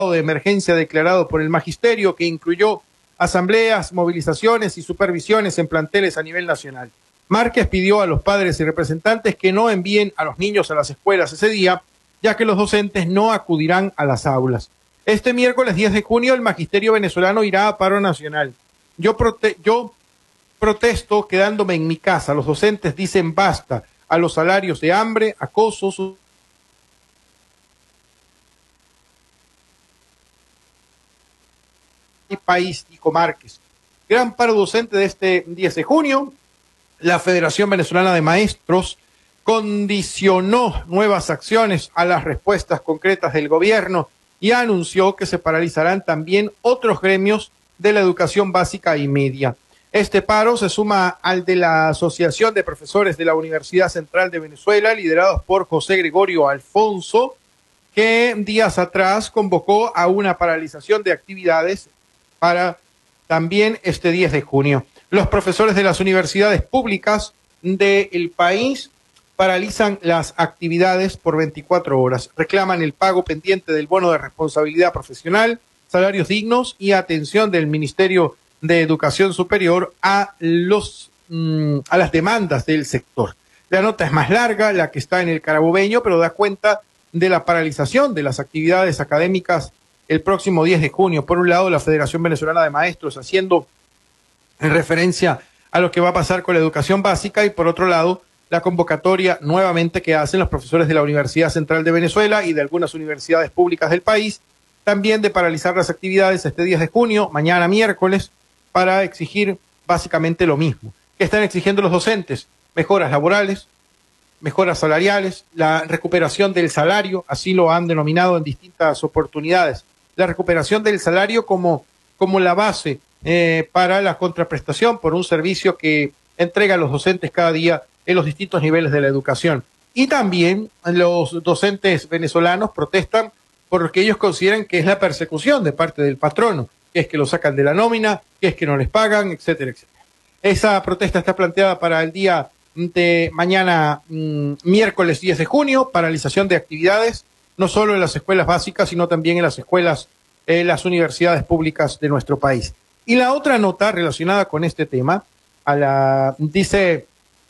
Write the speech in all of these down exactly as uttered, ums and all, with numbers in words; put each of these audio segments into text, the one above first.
de emergencia declarado por el magisterio, que incluyó asambleas, movilizaciones y supervisiones en planteles a nivel nacional. Márquez pidió a los padres y representantes que no envíen a los niños a las escuelas ese día, ya que los docentes no acudirán a las aulas. Este miércoles diez de junio el magisterio venezolano irá a paro nacional. Yo, prote yo protesto quedándome en mi casa. Los docentes dicen basta a los salarios de hambre, acoso, su país, dijo Márquez. Gran paro docente de este diez de junio. La Federación Venezolana de Maestros condicionó nuevas acciones a las respuestas concretas del gobierno y anunció que se paralizarán también otros gremios de la educación básica y media. Este paro se suma al de la Asociación de Profesores de la Universidad Central de Venezuela, liderados por José Gregorio Alfonso, que días atrás convocó a una paralización de actividades para también este diez de junio. Los profesores de las universidades públicas del país paralizan las actividades por veinticuatro horas. Reclaman el pago pendiente del bono de responsabilidad profesional, salarios dignos y atención del Ministerio de Educación Superior a, los, mmm, a las demandas del sector. La nota es más larga, la que está en el Carabobeño, pero da cuenta de la paralización de las actividades académicas el próximo diez de junio. Por un lado, la Federación Venezolana de Maestros haciendo referencia a lo que va a pasar con la educación básica, y por otro lado, la convocatoria nuevamente que hacen los profesores de la Universidad Central de Venezuela y de algunas universidades públicas del país, también de paralizar las actividades este diez de junio, mañana miércoles, para exigir básicamente lo mismo. ¿Qué están exigiendo los docentes? Mejoras laborales, mejoras salariales, la recuperación del salario, así lo han denominado en distintas oportunidades, la recuperación del salario como, como la base eh, para la contraprestación por un servicio que entregan los docentes cada día en los distintos niveles de la educación. Y también los docentes venezolanos protestan por lo que ellos consideran que es la persecución de parte del patrono, que es que lo sacan de la nómina, que es que no les pagan, etcétera, etcétera. Esa protesta está planteada para el día de mañana, mmm, miércoles diez de junio, paralización de actividades, no solo en las escuelas básicas, sino también en las escuelas, en las universidades públicas de nuestro país. Y la otra nota relacionada con este tema, a la, dice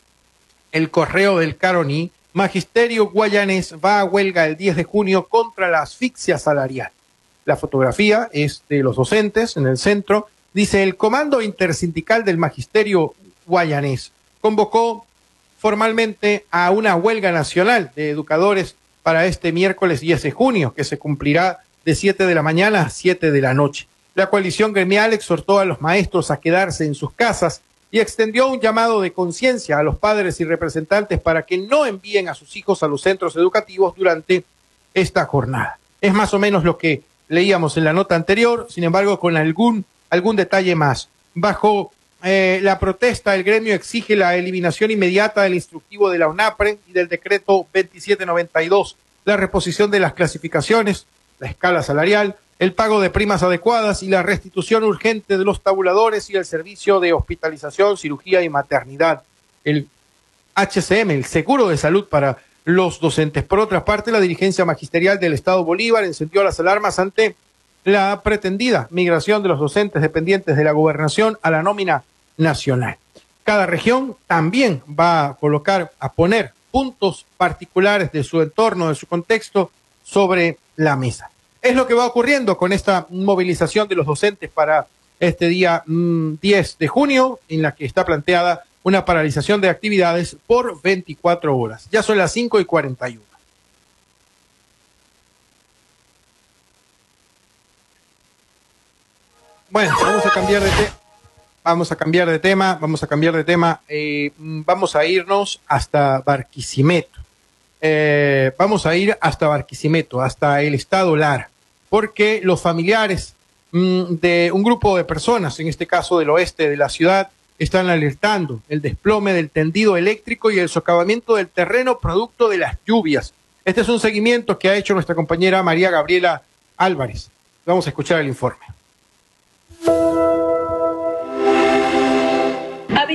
el correo del Caroní, Magisterio guayanés va a huelga el diez de junio contra la asfixia salarial. La fotografía es de los docentes en el centro. Dice: el Comando Intersindical del Magisterio guayanés convocó formalmente a una huelga nacional de educadores para este miércoles diez de junio, que se cumplirá de siete de la mañana a siete de la noche. La coalición gremial exhortó a los maestros a quedarse en sus casas y extendió un llamado de conciencia a los padres y representantes para que no envíen a sus hijos a los centros educativos durante esta jornada. Es más o menos lo que leíamos en la nota anterior, sin embargo, con algún, algún detalle más. Bajo eh, la protesta, el gremio exige la eliminación inmediata del instructivo de la UNAPRE y del decreto veintisiete noventa y dos, la reposición de las clasificaciones, la escala salarial, el pago de primas adecuadas y la restitución urgente de los tabuladores y el servicio de hospitalización, cirugía y maternidad, el H C M, el seguro de salud para los docentes. Por otra parte, la dirigencia magisterial del Estado Bolívar encendió las alarmas ante la pretendida migración de los docentes dependientes de la gobernación a la nómina nacional. Cada región también va a colocar, a poner puntos particulares de su entorno, de su contexto, sobre la mesa. Es lo que va ocurriendo con esta movilización de los docentes para este día mmm, diez de junio, en la que está planteada una paralización de actividades por veinticuatro horas. Ya son las cinco y cuarenta y uno. Bueno, vamos a cambiar de tema. Vamos a cambiar de tema, vamos a cambiar de tema. Eh, vamos a irnos hasta Barquisimeto. Eh, vamos a ir hasta Barquisimeto, hasta el estado Lara, porque los familiares mmm, de un grupo de personas, en este caso del oeste de la ciudad, están alertando el desplome del tendido eléctrico y el socavamiento del terreno producto de las lluvias. Este es un seguimiento que ha hecho nuestra compañera María Gabriela Álvarez. Vamos a escuchar el informe.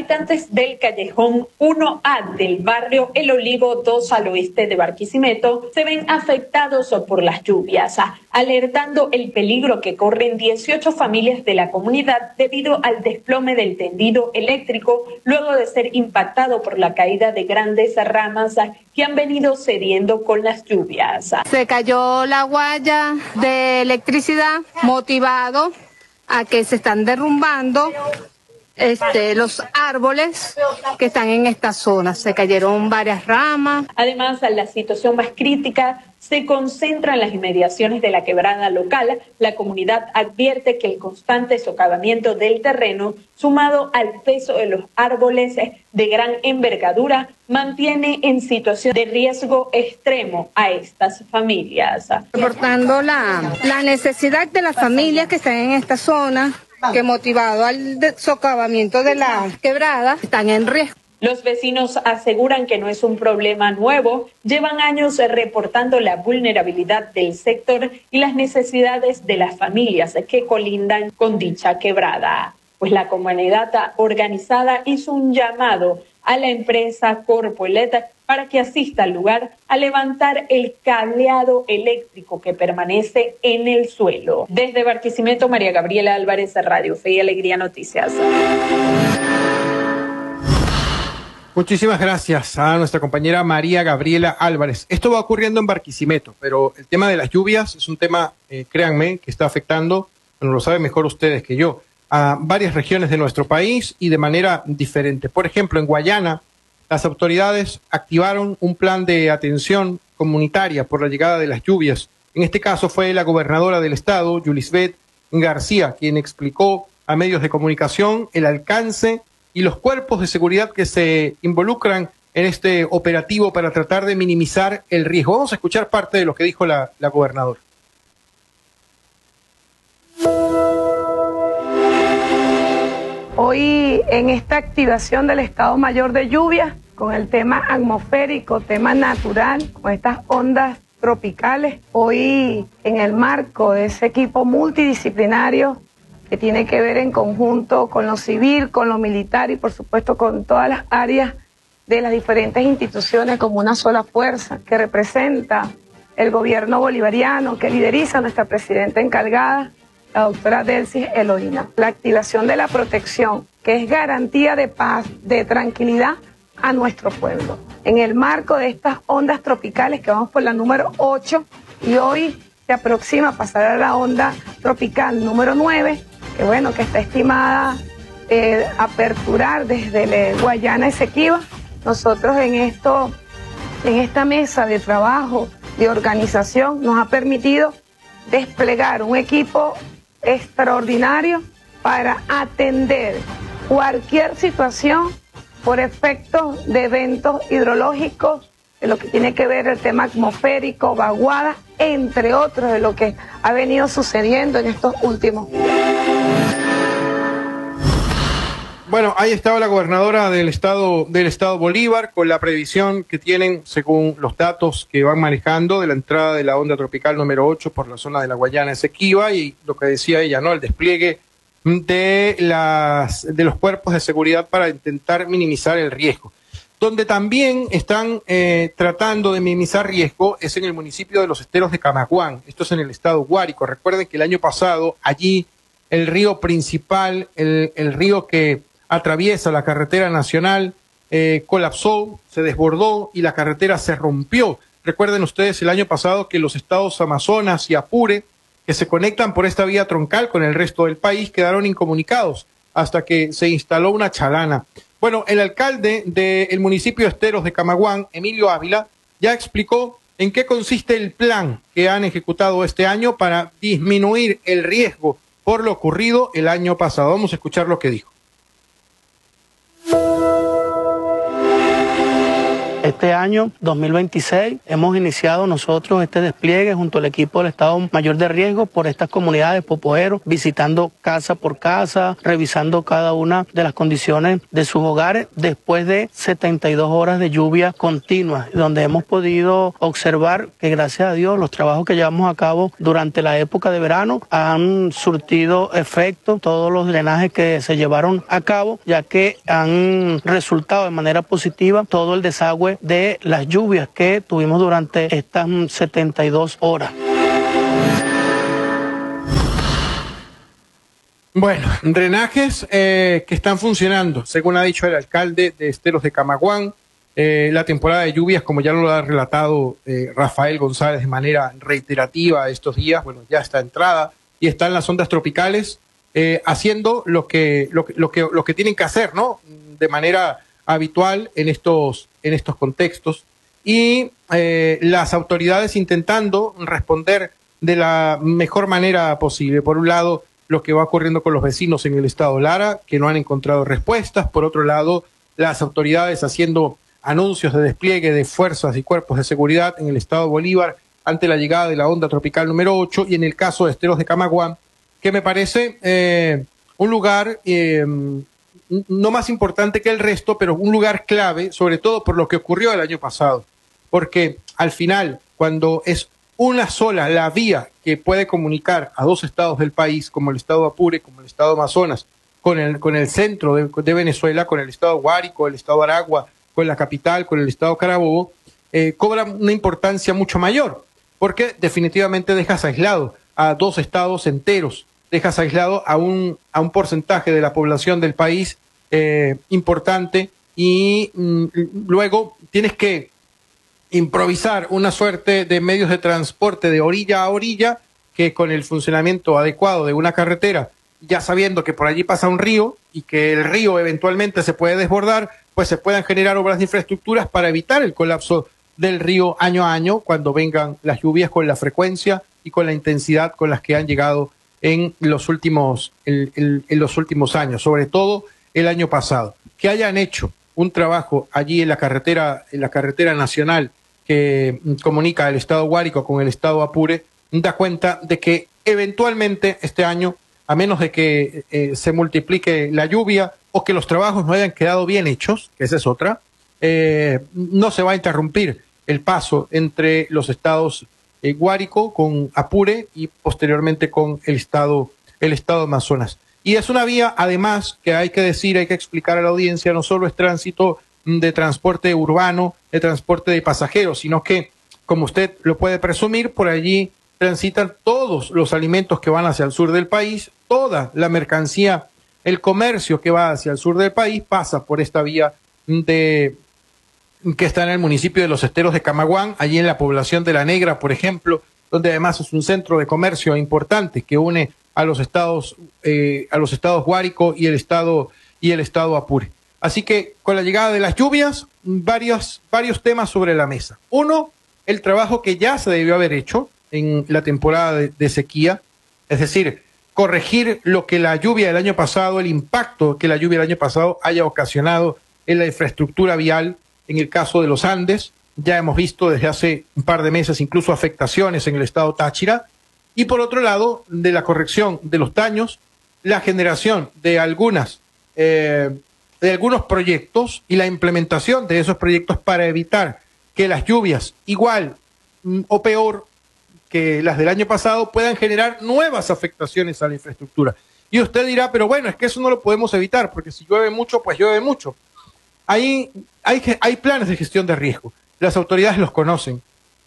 Habitantes del callejón uno A del barrio El Olivo dos al oeste de Barquisimeto se ven afectados por las lluvias, alertando el peligro que corren dieciocho familias de la comunidad debido al desplome del tendido eléctrico luego de ser impactado por la caída de grandes ramas que han venido cediendo con las lluvias. Se cayó la guaya de electricidad motivado a que se están derrumbando Este, los árboles que están en esta zona. Se cayeron varias ramas. Además, la situación más crítica se concentra en las inmediaciones de la quebrada local. La comunidad advierte que el constante socavamiento del terreno, sumado al peso de los árboles de gran envergadura, mantiene en situación de riesgo extremo a estas familias. Reportando la, la necesidad de las familias que están en esta zona, que motivado al socavamiento de la quebrada, están en riesgo. Los vecinos aseguran que no es un problema nuevo, llevan años reportando la vulnerabilidad del sector y las necesidades de las familias que colindan con dicha quebrada. Pues la comunidad organizada hizo un llamado a la empresa Corpoelet para que asista al lugar a levantar el cableado eléctrico que permanece en el suelo. Desde Barquisimeto, María Gabriela Álvarez, Radio Fe y Alegría Noticias. Muchísimas gracias a nuestra compañera María Gabriela Álvarez. Esto va ocurriendo en Barquisimeto, pero el tema de las lluvias es un tema, eh, créanme, que está afectando, bueno, lo saben mejor ustedes que yo, a varias regiones de nuestro país y de manera diferente. Por ejemplo, en Guayana, las autoridades activaron un plan de atención comunitaria por la llegada de las lluvias. En este caso fue la gobernadora del estado, Yulisbeth García, quien explicó a medios de comunicación el alcance y los cuerpos de seguridad que se involucran en este operativo para tratar de minimizar el riesgo. Vamos a escuchar parte de lo que dijo la, la gobernadora. Hoy en esta activación del Estado Mayor de Lluvia, con el tema atmosférico, tema natural, con estas ondas tropicales, hoy en el marco de ese equipo multidisciplinario que tiene que ver en conjunto con lo civil, con lo militar y por supuesto con todas las áreas de las diferentes instituciones como una sola fuerza que representa el gobierno bolivariano, que lideriza nuestra presidenta encargada, la doctora Delcy Eloína. La activación de la protección, que es garantía de paz, de tranquilidad a nuestro pueblo. En el marco de estas ondas tropicales, que vamos por la número ocho, y hoy se aproxima a pasar a la onda tropical número nueve, que bueno, que está estimada eh, aperturar desde el Guayana Esequiba. Nosotros en esto, en esta mesa de trabajo, de organización, nos ha permitido desplegar un equipo extraordinario para atender cualquier situación por efectos de eventos hidrológicos, de lo que tiene que ver el tema atmosférico, vaguada, entre otros de lo que ha venido sucediendo en estos últimos días. Bueno, ahí estaba la gobernadora del estado del estado Bolívar con la previsión que tienen, según los datos que van manejando, de la entrada de la onda tropical número ocho por la zona de la Guayana Esequiba y lo que decía ella, ¿no? El despliegue de las de los cuerpos de seguridad para intentar minimizar el riesgo. Donde también están eh, tratando de minimizar riesgo es en el municipio de Los Esteros de Camaguán. Esto es en el estado Guárico. Recuerden que el año pasado allí el río principal, el, el río que atraviesa la carretera nacional, eh, colapsó, se desbordó y la carretera se rompió. Recuerden ustedes el año pasado que los estados Amazonas y Apure, que se conectan por esta vía troncal con el resto del país, quedaron incomunicados hasta que se instaló una chalana. Bueno, el alcalde del municipio de Esteros de Camaguán, Emilio Ávila, ya explicó en qué consiste el plan que han ejecutado este año para disminuir el riesgo por lo ocurrido el año pasado. Vamos a escuchar lo que dijo. Este año dos mil veintiséis hemos iniciado nosotros este despliegue junto al equipo del Estado Mayor de Riesgo por estas comunidades popoeros, visitando casa por casa, revisando cada una de las condiciones de sus hogares después de setenta y dos horas de lluvia continua, donde hemos podido observar que gracias a Dios los trabajos que llevamos a cabo durante la época de verano han surtido efecto, todos los drenajes que se llevaron a cabo, ya que han resultado de manera positiva todo el desagüe de las lluvias que tuvimos durante estas setenta y dos horas. Bueno, drenajes eh, que están funcionando, según ha dicho el alcalde de Esteros de Camaguán. Eh, la temporada de lluvias, como ya lo ha relatado eh, Rafael González de manera reiterativa estos días, bueno, ya está entrada y están las ondas tropicales eh, haciendo lo que, lo, lo que lo que tienen que hacer, ¿no? De manera habitual en estos, en estos contextos. Y eh, las autoridades intentando responder de la mejor manera posible. Por un lado, lo que va ocurriendo con los vecinos en el estado Lara, que no han encontrado respuestas. Por otro lado, las autoridades haciendo anuncios de despliegue de fuerzas y cuerpos de seguridad en el estado Bolívar ante la llegada de la onda tropical número ocho, y en el caso de Esteros de Camaguán, que me parece eh, un lugar eh, no más importante que el resto, pero un lugar clave, sobre todo por lo que ocurrió el año pasado. Porque al final, cuando es una sola la vía que puede comunicar a dos estados del país, como el estado Apure, como el estado Amazonas, con el, con el centro de, de Venezuela, con el estado Guárico, el estado Aragua, con la capital, con el estado Carabobo, eh, cobra una importancia mucho mayor, porque definitivamente dejas aislado a dos estados enteros, dejas aislado a un, a un porcentaje de la población del país eh, importante, y mm, luego tienes que improvisar una suerte de medios de transporte de orilla a orilla, que con el funcionamiento adecuado de una carretera, ya sabiendo que por allí pasa un río y que el río eventualmente se puede desbordar, pues se puedan generar obras de infraestructuras para evitar el colapso del río año a año cuando vengan las lluvias con la frecuencia y con la intensidad con las que han llegado en los últimos, el, el, en los últimos años, sobre todo el año pasado. Que hayan hecho un trabajo allí en la carretera, en la carretera nacional que comunica el estado Guárico con el estado Apure, da cuenta de que eventualmente este año, a menos de que eh, se multiplique la lluvia o que los trabajos no hayan quedado bien hechos, que esa es otra, eh, no se va a interrumpir el paso entre los estados eh, Guárico con Apure y posteriormente con el estado, el estado Amazonas. Y es una vía, además, que hay que decir, hay que explicar a la audiencia, no solo es tránsito de transporte urbano, de transporte de pasajeros, sino que, como usted lo puede presumir, por allí transitan todos los alimentos que van hacia el sur del país, toda la mercancía, el comercio que va hacia el sur del país pasa por esta vía de que está en el municipio de Los Esteros de Camaguán, allí en la población de La Negra, por ejemplo, donde además es un centro de comercio importante que une a los estados, eh, a los estados Guárico y el estado y el estado Apure. Así que con la llegada de las lluvias, varios, varios temas sobre la mesa. Uno, el trabajo que ya se debió haber hecho en la temporada de, de sequía, es decir, corregir lo que la lluvia del año pasado, el impacto que la lluvia del año pasado haya ocasionado en la infraestructura vial, en el caso de los Andes. Ya hemos visto desde hace un par de meses incluso afectaciones en el estado Táchira. Y por otro lado, de la corrección de los daños, la generación de algunas eh, de algunos proyectos y la implementación de esos proyectos para evitar que las lluvias, igual mm, o peor que las del año pasado, puedan generar nuevas afectaciones a la infraestructura. Y usted dirá, pero bueno, es que eso no lo podemos evitar, porque si llueve mucho, pues llueve mucho. Hay, hay, hay planes de gestión de riesgo. Las autoridades los conocen.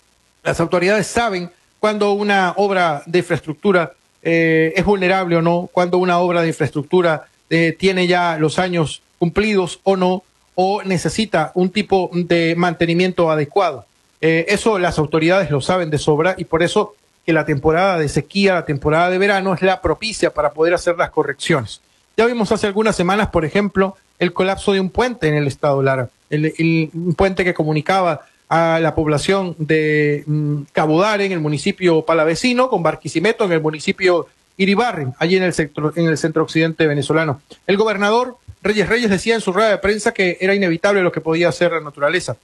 Las autoridades saben cuando una obra de infraestructura eh, es vulnerable o no, cuando una obra de infraestructura eh, tiene ya los años cumplidos o no, o necesita un tipo de mantenimiento adecuado. Eh, eso las autoridades lo saben de sobra, y por eso que la temporada de sequía, la temporada de verano es la propicia para poder hacer las correcciones. Ya vimos hace algunas semanas, por ejemplo, el colapso de un puente en el estado Lara, el, el, un puente que comunicaba a la población de um, Cabudare, en el municipio palavecino, con Barquisimeto, en el municipio Iribarren, allí en el centro, en el centro occidente venezolano. El gobernador Reyes Reyes decía en su rueda de prensa que era inevitable lo que podía hacer la naturaleza.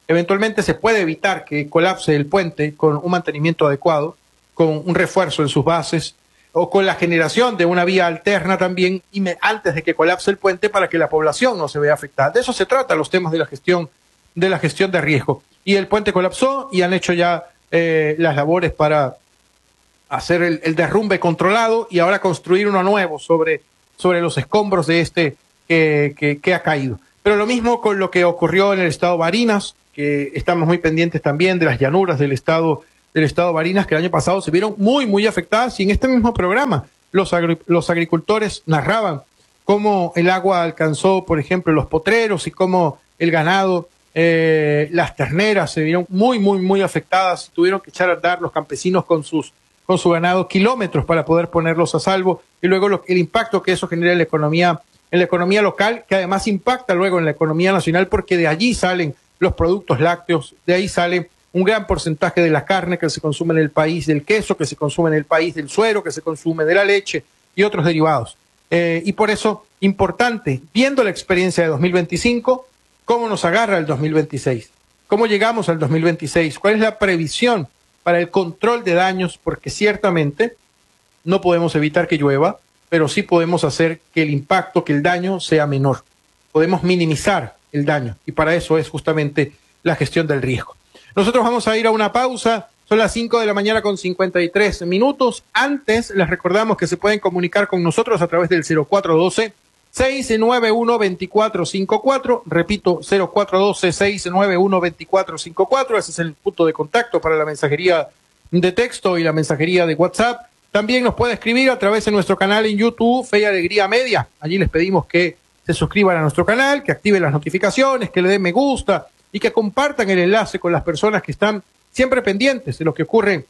Eventualmente se puede evitar que colapse el puente con un mantenimiento adecuado, con un refuerzo en sus bases o con la generación de una vía alterna también y me, antes de que colapse el puente para que la población no se vea afectada. De eso se trata los temas de la gestión de la gestión de riesgo. Y el puente colapsó y han hecho ya eh, las labores para hacer el, el derrumbe controlado y ahora construir uno nuevo sobre, sobre los escombros de este que, que, que ha caído. Pero lo mismo con lo que ocurrió en el estado Barinas, que estamos muy pendientes también de las llanuras del estado del estado Barinas, que el año pasado se vieron muy, muy afectadas, y en este mismo programa los, agri los agricultores narraban cómo el agua alcanzó, por ejemplo, los potreros y cómo el ganado, eh, las terneras se vieron muy, muy, muy afectadas, tuvieron que echar a andar los campesinos con sus con su ganado kilómetros para poder ponerlos a salvo, y luego lo, el impacto que eso genera en la economía, en la economía local, que además impacta luego en la economía nacional, porque de allí salen los productos lácteos, de ahí sale un gran porcentaje de la carne que se consume en el país, del queso que se consume en el país, del suero que se consume, de la leche y otros derivados. Eh, y por eso, importante, viendo la experiencia de dos mil veinticinco, cómo nos agarra el dos mil veintiséis, cómo llegamos al dos mil veintiséis, cuál es la previsión para el control de daños, porque ciertamente no podemos evitar que llueva, pero sí podemos hacer que el impacto, que el daño sea menor. Podemos minimizar el daño y para eso es justamente la gestión del riesgo. Nosotros vamos a ir a una pausa, son las cinco de la mañana con cincuenta y tres minutos. Antes les recordamos que se pueden comunicar con nosotros a través del cero cuatro uno dos, seis nueve uno, dos cuatro cinco cuatro, repito, cero cuatro uno dos, seis nueve uno, dos cuatro cinco cuatro, ese es el punto de contacto para la mensajería de texto y la mensajería de WhatsApp. También nos puede escribir a través de nuestro canal en YouTube, Fe y Alegría Media. Allí les pedimos que se suscriban a nuestro canal, que activen las notificaciones, que le den me gusta y que compartan el enlace con las personas que están siempre pendientes de lo que ocurre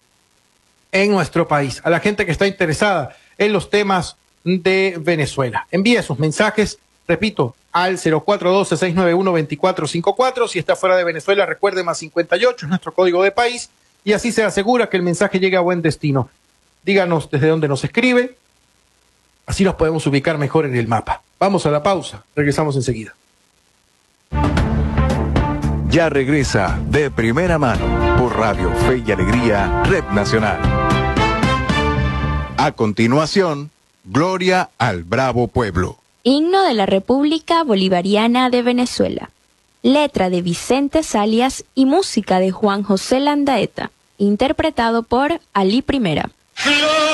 en nuestro país, a la gente que está interesada en los temas de Venezuela. Envíe sus mensajes, repito, al cero cuatro uno dos, seis nueve uno, dos cuatro cinco cuatro. Si está fuera de Venezuela, recuerde más cincuenta y ocho, es nuestro código de país, y así se asegura que el mensaje llegue a buen destino. Díganos desde dónde nos escribe, así nos podemos ubicar mejor en el mapa. Vamos a la pausa, regresamos enseguida. Ya regresa De Primera Mano por Radio Fe y Alegría, Red Nacional. A continuación, Gloria al Bravo Pueblo. Himno de la República Bolivariana de Venezuela. Letra de Vicente Salias y música de Juan José Landaeta. Interpretado por Ali Primera.